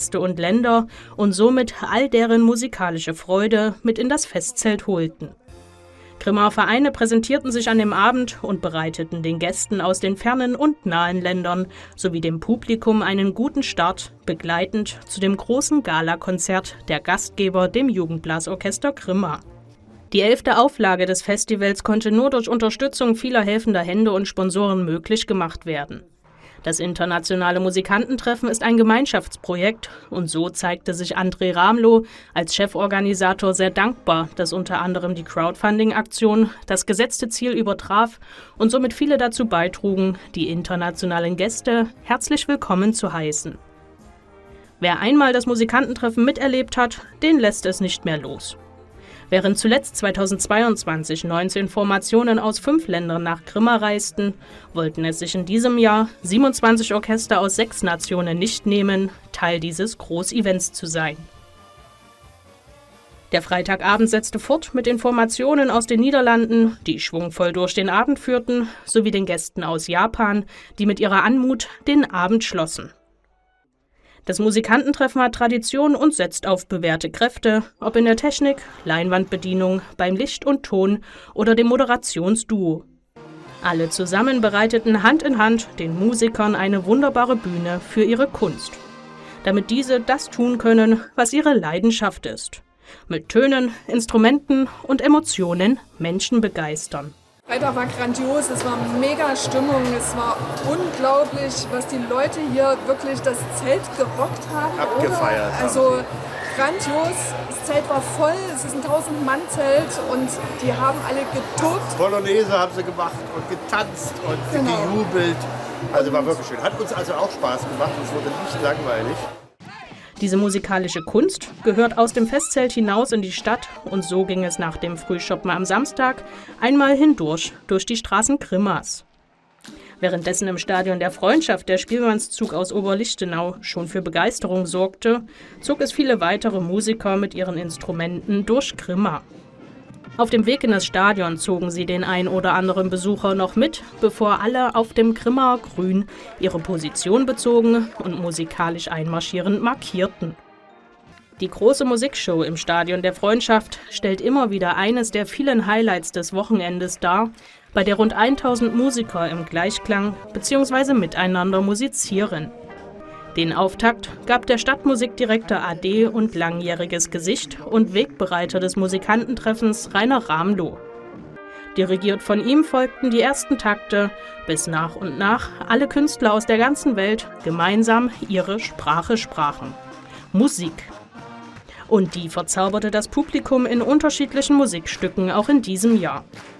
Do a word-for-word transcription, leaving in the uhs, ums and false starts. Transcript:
Gäste und Länder und somit all deren musikalische Freude mit in das Festzelt holten. Grimmaer Vereine präsentierten sich an dem Abend und bereiteten den Gästen aus den fernen und nahen Ländern sowie dem Publikum einen guten Start, begleitend zu dem großen Galakonzert der Gastgeber, dem Jugendblasorchester Grimma. Die elfte Auflage des Festivals konnte nur durch Unterstützung vieler helfender Hände und Sponsoren möglich gemacht werden. Das internationale Musikantentreffen ist ein Gemeinschaftsprojekt und so zeigte sich André Ramlow als Cheforganisator sehr dankbar, dass unter anderem die Crowdfunding-Aktion das gesetzte Ziel übertraf und somit viele dazu beitrugen, die internationalen Gäste herzlich willkommen zu heißen. Wer einmal das Musikantentreffen miterlebt hat, den lässt es nicht mehr los. Während zuletzt zweitausendzweiundzwanzig neunzehn Formationen aus fünf Ländern nach Grimma reisten, wollten es sich in diesem Jahr siebenundzwanzig Orchester aus sechs Nationen nicht nehmen, Teil dieses Großevents zu sein. Der Freitagabend setzte fort mit den Formationen aus den Niederlanden, die schwungvoll durch den Abend führten, sowie den Gästen aus Japan, die mit ihrer Anmut den Abend schlossen. Das Musikantentreffen hat Tradition und setzt auf bewährte Kräfte, ob in der Technik, Leinwandbedienung, beim Licht und Ton oder dem Moderationsduo. Alle zusammen bereiteten Hand in Hand den Musikern eine wunderbare Bühne für ihre Kunst, damit diese das tun können, was ihre Leidenschaft ist: mit Tönen, Instrumenten und Emotionen Menschen begeistern. Freitag war grandios, es war mega Stimmung, es war unglaublich, was die Leute hier wirklich das Zelt gerockt haben. Abgefeiert. Oder? Also grandios, das Zelt war voll, es ist ein tausend-Mann-Zelt und die haben alle getobt. Polonaise haben sie gemacht und getanzt und genau. gejubelt. Also war wirklich schön. Hat uns also auch Spaß gemacht, es wurde nicht langweilig. Diese musikalische Kunst gehört aus dem Festzelt hinaus in die Stadt und so ging es nach dem Frühschoppen am Samstag einmal hindurch durch die Straßen Grimmas. Währenddessen im Stadion der Freundschaft der Spielmannszug aus Oberlichtenau schon für Begeisterung sorgte, zog es viele weitere Musiker mit ihren Instrumenten durch Grimma. Auf dem Weg in das Stadion zogen sie den ein oder anderen Besucher noch mit, bevor alle auf dem Grimmaer Grün ihre Position bezogen und musikalisch einmarschierend markierten. Die große Musikshow im Stadion der Freundschaft stellt immer wieder eines der vielen Highlights des Wochenendes dar, bei der rund tausend Musiker im Gleichklang bzw. miteinander musizieren. Den Auftakt gab der Stadtmusikdirektor A D und langjähriges Gesicht und Wegbereiter des Musikantentreffens Rainer Ramlow. Dirigiert von ihm folgten die ersten Takte, bis nach und nach alle Künstler aus der ganzen Welt gemeinsam ihre Sprache sprachen: Musik. Und die verzauberte das Publikum in unterschiedlichen Musikstücken auch in diesem Jahr.